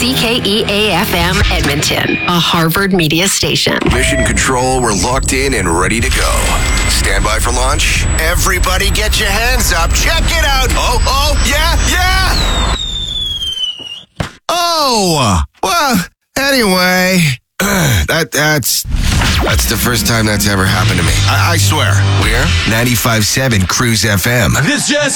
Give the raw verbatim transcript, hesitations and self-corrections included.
C K E A F M Edmonton, a Harvard media station. Mission Control, we're locked in and ready to go. Stand by for launch. Everybody get your hands up. Check it out. Oh, oh, yeah, yeah. Oh, well, anyway, that that's that's the first time that's ever happened to me. I, I swear. We're ninety-five point seven Cruise F M. This just